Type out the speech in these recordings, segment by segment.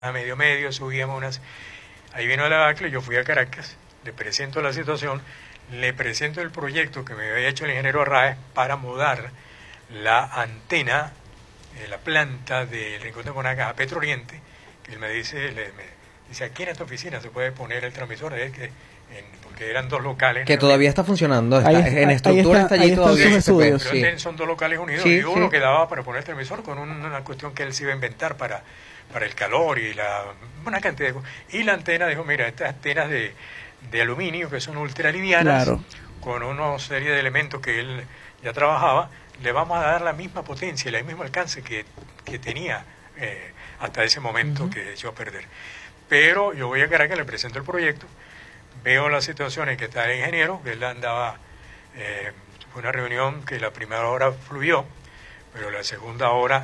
a medio, subíamos unas... Ahí vino la debacle, yo fui a Caracas, le presento la situación, le presento el proyecto que me había hecho el ingeniero Arraez para mudar la antena, la planta del Rincón de Monagas a Petro Oriente, que él me dice, dice, aquí en esta oficina se puede poner el transmisor, porque eran dos locales. Que todavía está funcionando, en estructura está allí todavía. Estudios, pero son dos locales unidos, y uno que daba para poner el transmisor con una cuestión que él se iba a inventar para el calor y una cantidad de cosas. Y la antena dijo, mira, estas antenas de aluminio que son ultralivianas, claro, con una serie de elementos que él ya trabajaba, le vamos a dar la misma potencia y el mismo alcance que tenía hasta ese momento que echó a perder. Pero yo voy a Caracas, le presento el proyecto, veo la situación en que está el ingeniero, que él andaba, fue una reunión que la primera hora fluyó, pero la segunda hora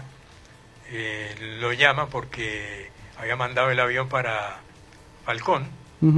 lo llama porque había mandado el avión para Falcón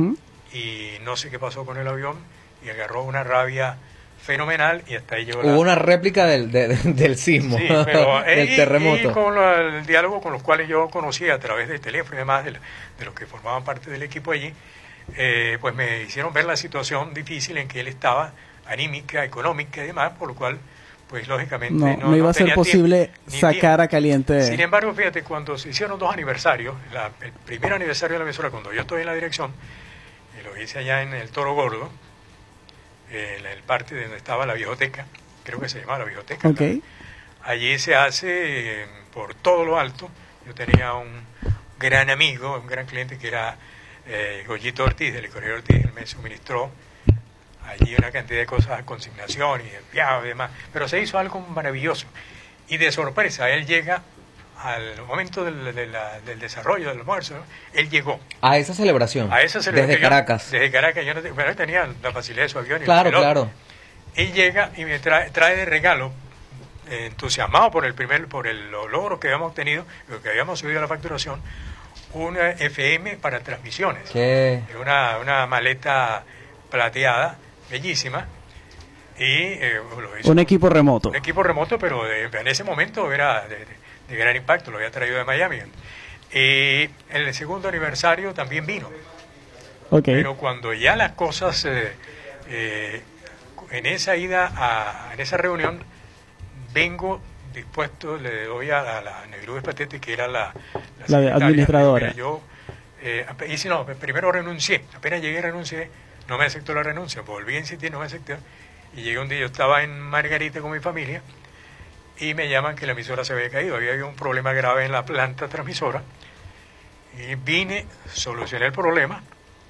y no sé qué pasó con el avión y agarró una rabia fenomenal y hasta ahí llegó. Hubo una réplica del sismo, sí, pero, del terremoto. Y con el diálogo con los cuales yo conocía a través del teléfono y demás, de los que formaban parte del equipo allí, pues me hicieron ver la situación difícil en que él estaba, anímica, económica y demás, por lo cual pues lógicamente no iba a ser posible sacar a caliente. Sin embargo, fíjate, cuando se hicieron 2 aniversarios, el primer aniversario de la emisora, cuando yo estoy en la dirección, lo hice allá en el Toro Gordo, en el parte donde estaba la Viejoteca, creo que se llamaba la Viejoteca. Okay. Allí se hace por todo lo alto. Yo tenía un gran amigo, un gran cliente que era Goyito Ortiz, del Correo Ortiz, él me suministró allí una cantidad de cosas, consignación y enviado y demás, pero se hizo algo maravilloso. Y de sorpresa, él llega al momento del desarrollo del almuerzo, ¿no? Él llegó. A esa celebración. Desde Caracas. Desde Caracas, yo no tenía la facilidad de su avión. Claro, claro. Él llega y me trae de regalo, entusiasmado por los logros que habíamos obtenido, lo que habíamos subido a la facturación, una FM para transmisiones. ¿Qué? Una maleta plateada, bellísima, y lo hizo, un equipo remoto. Un equipo remoto, pero en ese momento era de gran impacto, lo había traído de Miami. En el segundo aniversario también vino. Okay. Pero cuando ya las cosas, en esa ida, en esa reunión, vengo dispuesto, le doy a la Negrube Patete, que era la administradora. Yo, primero renuncié, apenas llegué renuncié, no me aceptó la renuncia, volví a insistir, no me aceptó, y llegué un día, yo estaba en Margarita con mi familia, y me llaman que la emisora se había caído, había un problema grave en la planta transmisora, y vine, solucioné el problema,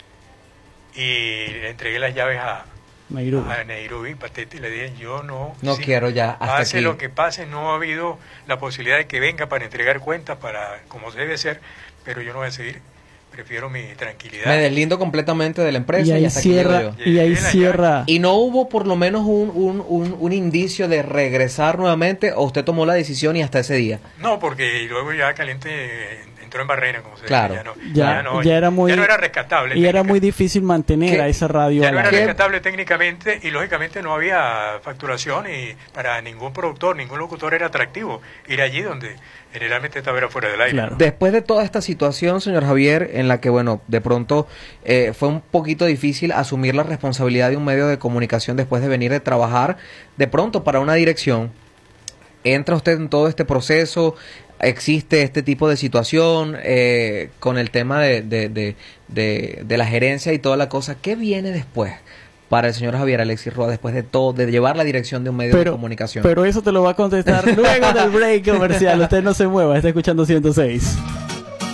y le entregué las llaves a Nairobi Patete, y le dije, yo no quiero ya, hasta pase aquí. Lo que pase, no ha habido la posibilidad de que venga para entregar cuentas, como se debe ser, pero yo no voy a seguir, prefiero mi tranquilidad. Me deslindo completamente de la empresa y ahí cierra. ¿Y no hubo por lo menos un indicio de regresar nuevamente o usted tomó la decisión y hasta ese día? No, porque luego ya Caliente entró en barrena, como se claro. dice. Ya no era rescatable. Y era muy difícil mantener a esa radio. Ya no era rescatable técnicamente y lógicamente no había facturación y para ningún productor, ningún locutor era atractivo ir allí donde generalmente estaba fuera del aire. Claro. Después de toda esta situación, señor Javier, en la que, bueno, de pronto fue un poquito difícil asumir la responsabilidad de un medio de comunicación después de venir de trabajar, de pronto para una dirección, entra usted en todo este proceso. ¿Existe este tipo de situación con el tema de la gerencia y toda la cosa? ¿Qué viene después para el señor Javier Alexis Roa después de todo, de llevar la dirección de un medio de comunicación? Pero eso te lo va a contestar luego del break comercial. Usted no se mueva, está escuchando 106.